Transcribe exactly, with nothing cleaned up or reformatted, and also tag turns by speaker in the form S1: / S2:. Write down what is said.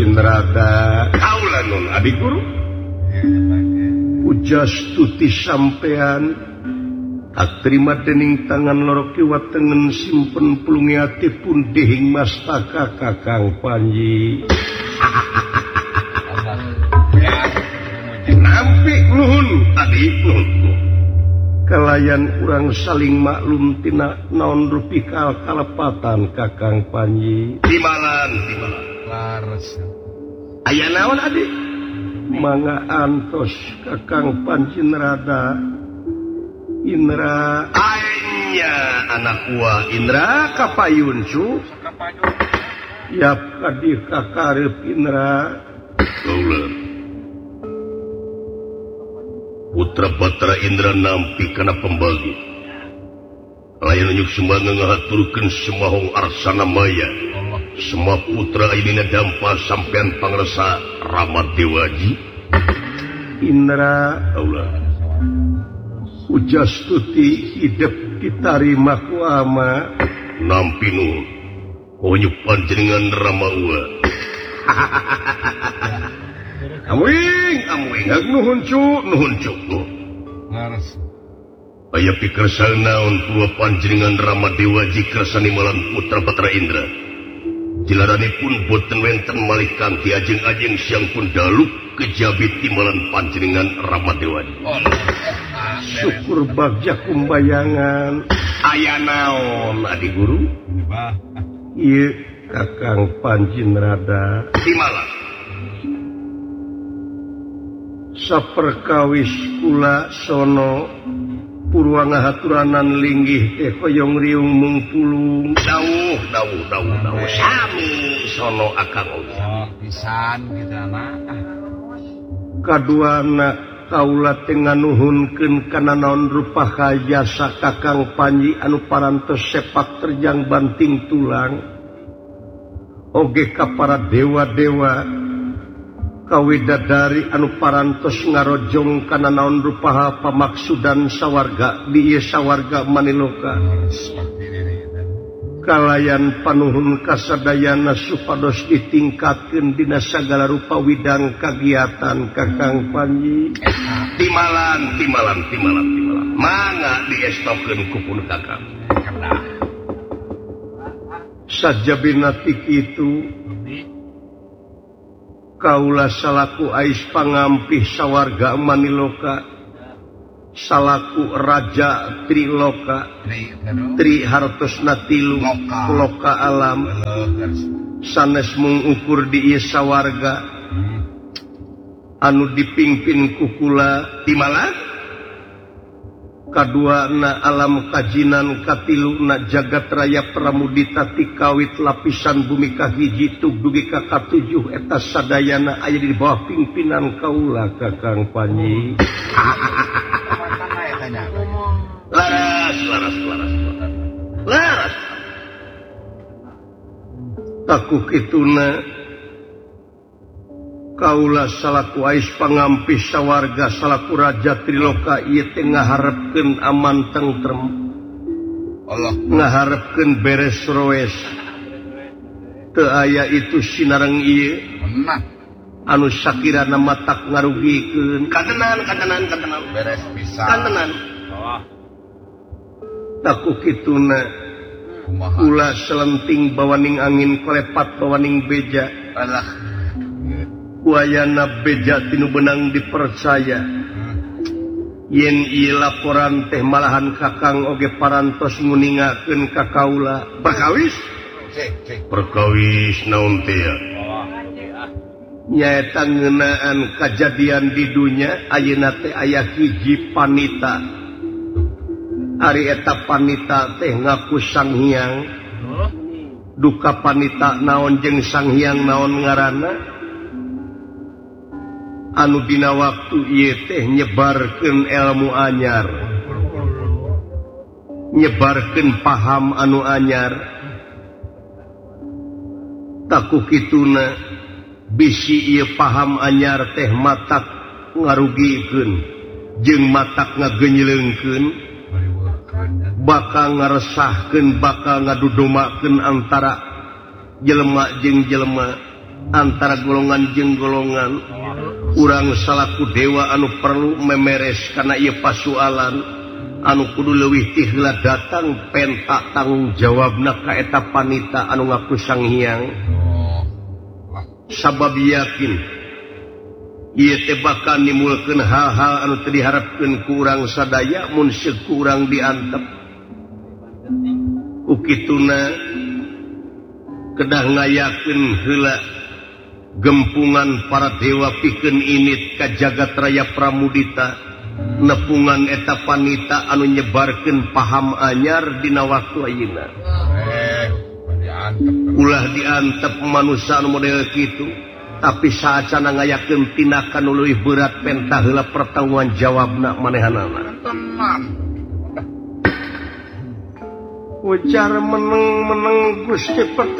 S1: Panjenrada kaula nun adik guru ujas tuti sampean tak terima dening tangan loro kiwa tengen simpen pulungi ati pun dihing mastaka Kakang Panji nampi nuhun adik nuhun kalayan urang saling maklum tina naon rupikal kalepatan Kakang Panji timalan timalan laras aya naon adik mangga antos Kakang Panjenrada Indra anya anak gua Indra kapayun cu yap kadir kakarep Indra kaula putra Batra Indra nampi kana pembagi layan nyuk sumbangan ngahaturkeun semahong arsana maya semua putra ayeuna dampa sampean pangresa Rama Dewaji Indra Allah ujas tuti hidup ditarima ku ama nampi nuhun konyuk panjenengan Rama Uwa amuing amuing nuhun cu nuhun cu laras aya pikersal naon kula panjenengan Rama Dewaji kersani malan putra Batra Indra jilaranipun boten wenten malih kanthi ajeng-ajeng siang pun daluk kejabit timalan panjenengan Rama Dewaji syukur bagja kumbayangan aya naon adik guru ieu Kakang Panjenrada timalan saperkawis kula sono purwa ngahaturanan linggih teh hoyong riung mungpulung dawuh dawuh dawuh dawuh sami sono akang oh, pisan kita mah kaduana kaula teh nganuhunkeun kana naon rupa jasa Kakang Panji anu parantos sepak terjang banting tulang oge ka para dewa-dewa kawidadari anu parantos ngarojong kana naon rupaha pamaksudan sawarga di ieu sawarga Maniloka kalayan panuhun kasadayana supados ditingkatkeun dina sagala rupa widang kagiatan Kakang Panji timalan timalan timalan timalan mangga diestokeun ku pun Kakang sajabina ti kitu kaula salaku ais pangampih sawarga Maniloka salaku Raja Triloka Tri hartosna tilu loka alam sanes mung ukur di ieu sawarga anu dipingpin ku kula timalan kaduana alam kajinan katiluna jagat raya pramudita ti kawit lapisan bumi kahiji tug dugi ka katujuh eta sadayana aya di bawah pimpinan kaula Kakang Panji laras laras laras laras taku kituna kaula salaku ais pangampih sawarga salaku Raja Triloka ieu teh ngaharepkeun aman tentrem Allah ngaharepkeun beres roes teu aya itu sinareng ieu anu sakirana matak ngarugikeun katenan katenan katenan beres pisan katenan taku kituna kula selenting bawaning angin klepat bawaning beja Allah wayana beja tinu benang dipercaya yen ieu laporan teh malahan Kakang oge parantos nguningakeun ka kaula perkawis perkawis naon teh nyaeta ngeunaan kajadian di dunya ayeuna teh aya hiji panita ari eta panita teh ngaku Sang Hyang duka panita naon jeung Sang Hyang naon ngaranna anu dina waktu ieu teh nyebarkeun ilmu anyar nyebarkeun paham anu anyar taku kituna bisi ieu paham anyar teh matak ngarugikeun jeung matak ngagenyeleungkeun bakal ngaresahkeun bakal ngadudomakeun antara jelema jeung jelema antara golongan jeung golongan urang salaku dewa anu perlu memeres karena ieu pasualan anu kudu leuwih ti heula datang penta tanggung jawabna ka eta panita anu ngaku Sang Hyang sabab yakin ieu teh bakal nimulkeun hal-hal anu teu diharapkeun ku urang sadaya mun sekurang diantep ukituna kedah ngayakeun heula gempungan para dewa pikeun init ka jagat raya Pramudita nepungan eta panita anu nyebarkeun paham anyar dina waktu ayeuna ulah diantep manusia anu model kitu tapi saacana ngayakeun tindakan nu leuwih berat penta heula pertanggungan jawabna manehanana ujar meneng-meneng Gusti